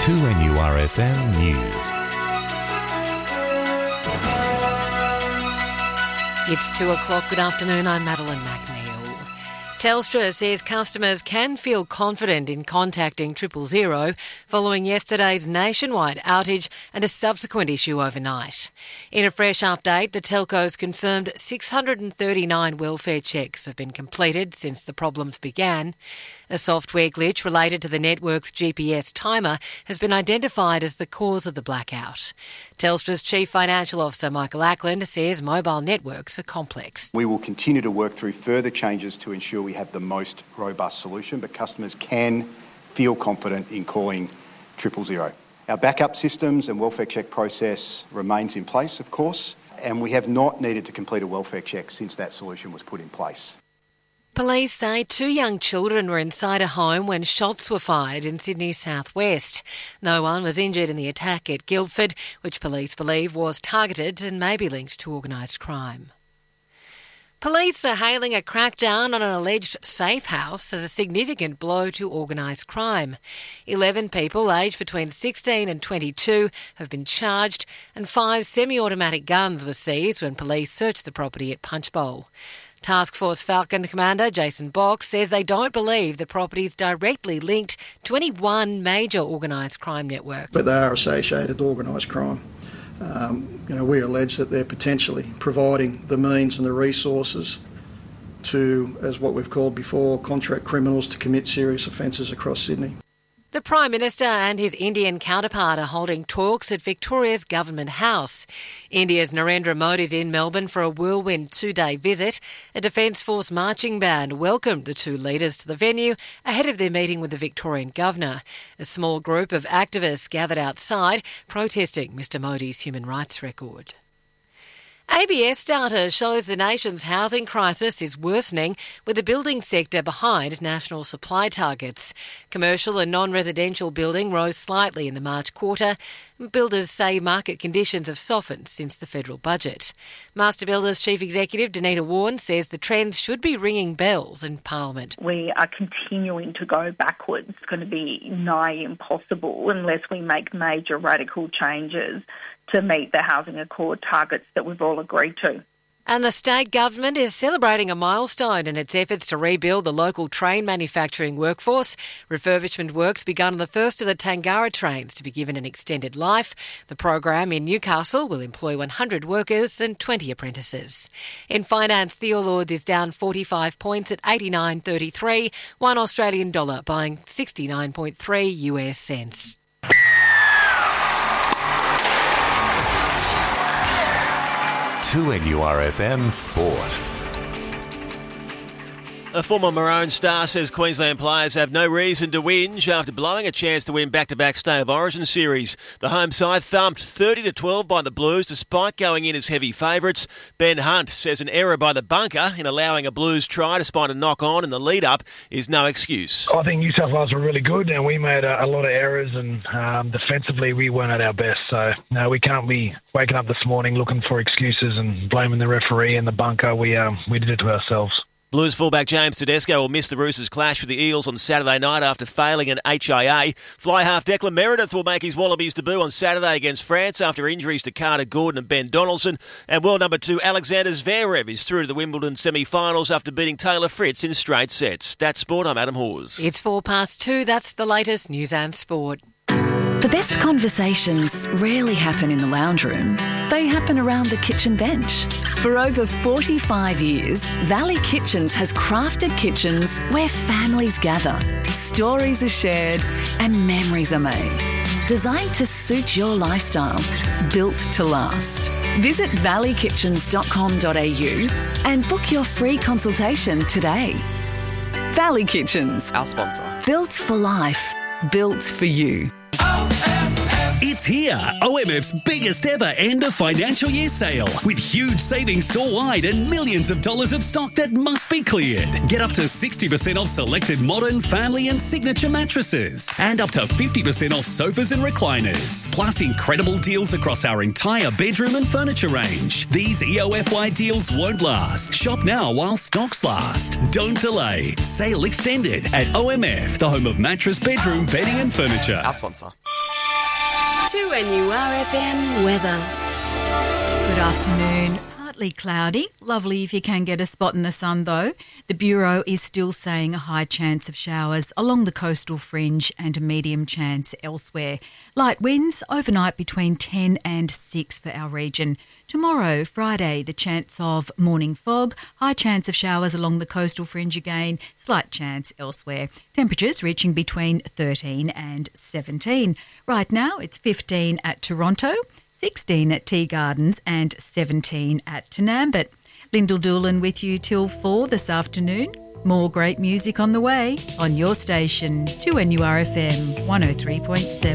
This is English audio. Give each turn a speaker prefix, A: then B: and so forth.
A: 2NURFM News.
B: It's 2 o'clock. Good afternoon. I'm Madeline McNeil. Telstra says customers can feel confident in contacting 000 following yesterday's nationwide outage and a subsequent issue overnight. In a fresh update, the telcos confirmed 639 welfare checks have been completed since the problems began. A software glitch related to the network's GPS timer has been identified as the cause of the blackout. Telstra's Chief Financial Officer Michael Ackland says mobile networks are complex.
C: We will continue to work through further changes to ensure we have the most robust solution, but customers can feel confident in calling 000. Our backup systems and welfare check process remains in place, of course, and we have not needed to complete a welfare check since that solution was put in place.
B: Police say 2 young children were inside a home when shots were fired in Sydney's southwest. No one was injured in the attack at Guildford, which police believe was targeted and may be linked to organised crime. Police are hailing a crackdown on an alleged safe house as a significant blow to organised crime. 11 people aged between 16 and 22 have been charged, and 5 semi-automatic guns were seized when police searched the property at Punchbowl. Task Force Falcon Commander Jason Box says they don't believe the property is directly linked to any one major organised crime network.
D: But they are associated with organised crime. We allege that they're potentially providing the means and the resources to, as what we've called before, contract criminals to commit serious offences across Sydney.
B: The Prime Minister and his Indian counterpart are holding talks at Victoria's Government House. India's Narendra Modi is in Melbourne for a whirlwind 2-day visit. A Defence Force marching band welcomed the two leaders to the venue ahead of their meeting with the Victorian Governor. A small group of activists gathered outside protesting Mr Modi's human rights record. ABS data shows the nation's housing crisis is worsening, with the building sector behind national supply targets. Commercial and non-residential building rose slightly in the March quarter. Builders say market conditions have softened since the federal budget. Master Builders Chief Executive Danita Warren says the trends should be ringing bells in Parliament.
E: We are continuing to go backwards. It's going to be nigh impossible unless we make major radical changes to meet the Housing Accord targets that we've all agreed to.
B: And the state government is celebrating a milestone in its efforts to rebuild the local train manufacturing workforce. Refurbishment works begun on the first of the Tangara trains to be given an extended life. The program in Newcastle will employ 100 workers and 20 apprentices. In finance, the All Ords is down 45 points at 89.33, $1 Australian dollar buying 69.3 US cents.
A: To NURFM Sport.
F: A former Maroon star says Queensland players have no reason to whinge after blowing a chance to win back-to-back State of Origin series. The home side thumped 30-12 by the Blues despite going in as heavy favourites. Ben Hunt says an error by the bunker in allowing a Blues try despite a knock-on in the lead-up is no excuse.
G: I think New South Wales were really good and we made a lot of errors and defensively we weren't at our best. So no, we can't be waking up this morning looking for excuses and blaming the referee and the bunker. We did it to ourselves.
F: Blues fullback James Tedesco will miss the Roosters' clash with the Eels on Saturday night after failing an HIA. Fly half Declan Meredith will make his Wallabies debut on Saturday against France after injuries to Carter Gordon and Ben Donaldson. And world number 2 Alexander Zverev is through to the Wimbledon semi-finals after beating Taylor Fritz in straight sets. That's sport. I'm Adam Hawes.
B: It's 2:04. That's the latest news and sport.
H: The best conversations rarely happen in the lounge room. They happen around the kitchen bench. For over 45 years, Valley Kitchens has crafted kitchens where families gather, stories are shared, and memories are made. Designed to suit your lifestyle, built to last. Visit valleykitchens.com.au and book your free consultation today. Valley Kitchens.
I: Our sponsor.
H: Built for life. Built for you.
J: OMFM.
I: It's here, OMF's biggest ever end of financial year sale with huge savings store-wide and millions of dollars of stock that must be cleared. Get up to 60% off selected modern, family and signature mattresses and up to 50% off sofas and recliners. Plus incredible deals across our entire bedroom and furniture range. These EOFY deals won't last. Shop now while stocks last. Don't delay. Sale extended at OMF, the home of mattress, bedroom, bedding and furniture.
J: Our sponsor.
K: 2NURFM weather.
L: Good afternoon. Partly cloudy. Lovely if you can get a spot in the sun though. The Bureau is still saying a high chance of showers along the coastal fringe and a medium chance elsewhere. Light winds overnight between 10 and 6 for our region. Tomorrow, Friday, the chance of morning fog, high chance of showers along the coastal fringe again, slight chance elsewhere. Temperatures reaching between 13 and 17. Right now it's 15 at Toronto, 16 at Tea Gardens and 17 at Tanambit. Lyndall Doolan with you till 4 this afternoon. More great music on the way on your station, 2NURFM 103.7.